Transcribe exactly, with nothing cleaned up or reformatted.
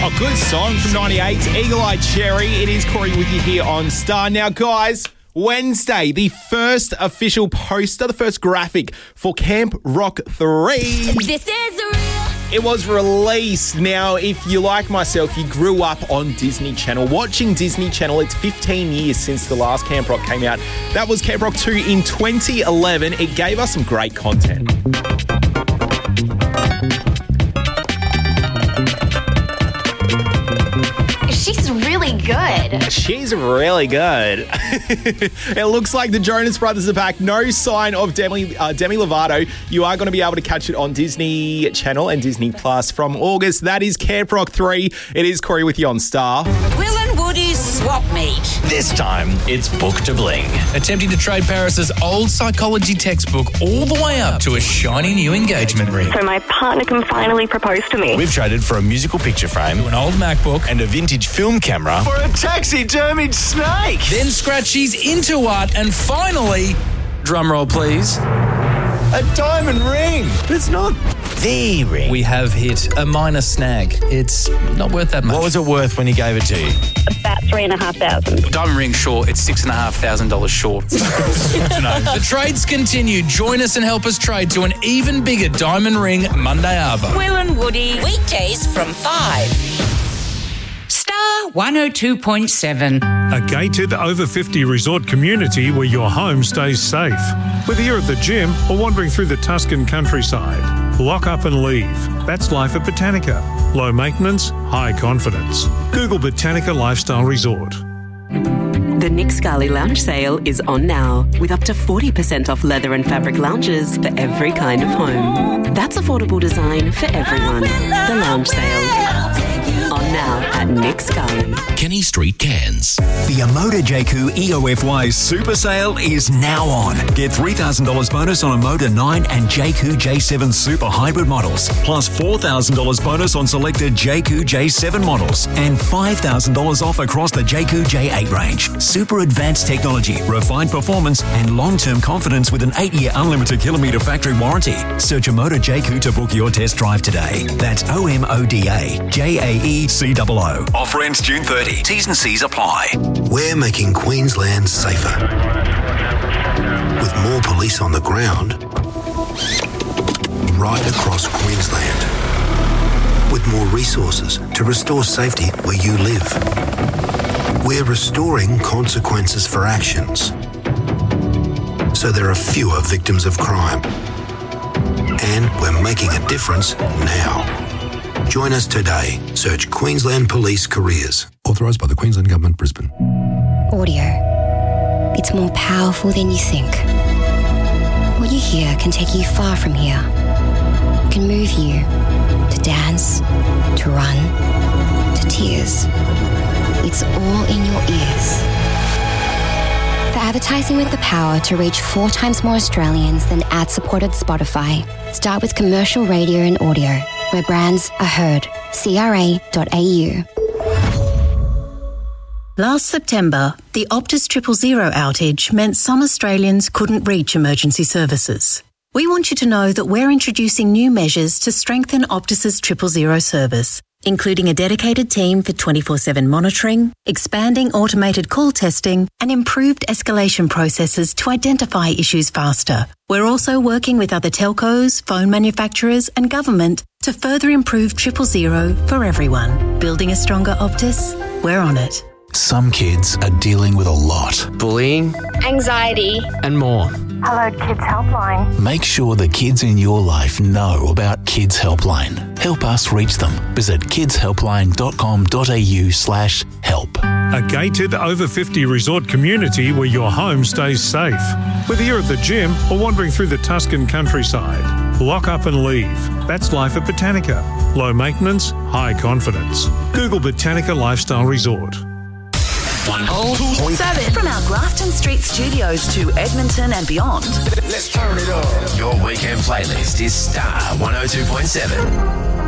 Oh, good song from ninety-eight, Eagle Eye Cherry. It is Corey with you here on Star. Now, guys, Wednesday, the first official poster, the first graphic for Camp Rock three. This is real. It was released. Now, if you like myself, you grew up on Disney Channel. Watching Disney Channel, it's fifteen years since the last Camp Rock came out. That was Camp Rock two in twenty eleven. It gave us some great content. She's really good. She's really good. It looks like the Jonas Brothers are back. No sign of Demi, uh, Demi Lovato. You are going to be able to catch it on Disney Channel and Disney Plus from August. That is Camp Rock three. It is Corey with you on Star. Will and Woody's swap meet. This time, it's Book to Bling. Attempting to trade Paris's old psychology textbook all the way up to a shiny new engagement ring. So my partner can finally propose to me. We've traded for a musical picture frame, To an old MacBook. and a vintage film camera for a taxidermied snake. Then Scratchy's into art, and finally, drumroll please, A diamond ring. But it's not the ring. we have hit a minor snag. It's not worth that much. What was it worth when he gave it to you? About three and a half thousand. Diamond ring short, it's six and a half thousand dollars short. Good to know. The trades continue. Join us and help us trade to an even bigger diamond ring Monday Arbor. Will and Woody. Weekdays from five. Star one oh two point seven. A gated over fifty resort community where your home stays safe. Whether you're at the gym or wandering through the Tuscan countryside, lock up and leave. That's life at Botanica. Low maintenance, high confidence. Google Botanica Lifestyle Resort. The Nick Scali Lounge Sale is on now, with up to forty percent off leather and fabric lounges for every kind of home. That's affordable design for everyone. The Lounge Sale. On now at Nick Scali. Kenny Street, Cairns. The Amoda J Q E O F Y Super Sale is now on. Get three thousand dollars bonus on Amoda nine and J Q J seven Super Hybrid models, plus four thousand dollars bonus on selected J Q J seven models, and five thousand dollars off across the J Q J eight range. Super advanced technology, refined performance, and long-term confidence with an eight-year unlimited kilometre factory warranty. Search Amoda J Q to book your test drive today. That's O M O D A J A E C O O. Offer ends June thirtieth. T's and C's apply. We're making Queensland safer. With more police on the ground, right across Queensland. With more resources to restore safety where you live. We're restoring consequences for actions, so there are fewer victims of crime. And we're making a difference now. Join us today. Search Queensland Police Careers. Authorised by the Queensland Government, Brisbane. Audio. It's more powerful than you think. What you hear can take you far from here. It can move you to dance, to run, to tears. It's all in your ears. For advertising with the power to reach four times more Australians than ad-supported Spotify, start with commercial radio and audio, where brands are heard. C R A dot A U. Last September, the Optus Triple Zero outage meant some Australians couldn't reach emergency services. We want you to know that we're introducing new measures to strengthen Optus's Triple Zero service, including a dedicated team for twenty-four seven monitoring, expanding automated call testing, and improved escalation processes to identify issues faster. We're also working with other telcos, phone manufacturers, and government to further improve Triple Zero for everyone. Building a stronger Optus? We're on it. Some kids are dealing with a lot. Bullying, Anxiety. and more. Hello, Kids Helpline. Make sure the kids in your life know about Kids Helpline. Help us reach them. Visit kidshelpline.com.au slash help. A gated over fifty resort community where your home stays safe. Whether you're at the gym or wandering through the Tuscan countryside, lock up and leave. That's life at Botanica. Low maintenance, high confidence. Google Botanica Lifestyle Resort. one oh two point seven. From our Grafton Street studios to Edmonton and beyond. Let's turn it up. Your weekend playlist is Star one oh two point seven.